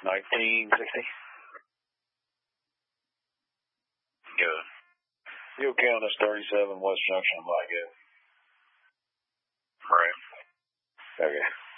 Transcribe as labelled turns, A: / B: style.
A: 1960.
B: Good.
A: You'll count us 37 West Junction, I guess.
B: Right.
A: Okay.